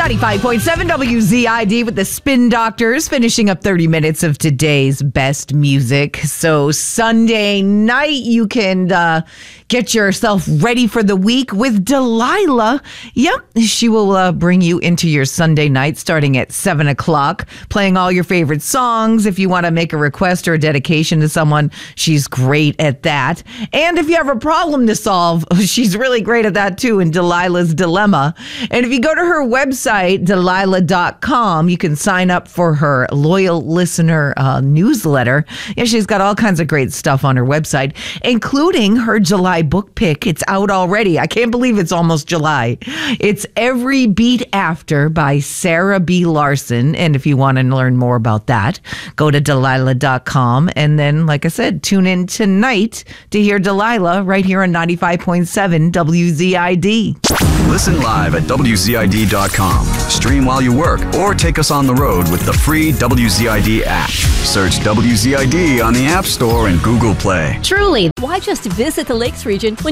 95.7 WZID with the Spin Doctors, finishing up 30 minutes of today's best music. So Sunday night, you can get yourself ready for the week with Delilah. Yep, she will bring you into your Sunday night starting at 7 o'clock, playing all your favorite songs. If you want to make a request or a dedication to someone, she's great at that. And if you have a problem to solve, she's really great at that too in Delilah's Dilemma. And if you go to her website, Delilah.com, you can sign up for her loyal listener newsletter. Yeah, she's got all kinds of great stuff on her website, including her July book pick. It's out already. I can't believe it's almost July. It's Every Beat After by Sarah B. Larson. And if you want to learn more about that, go to Delilah.com. And then, like I said, tune in tonight to hear Delilah right here on 95.7 WZID. Listen live at WZID.com. Stream while you work or take us on the road with the free WZID app. Search WZID on the App Store and Google Play. Truly, why just visit the Lakes region when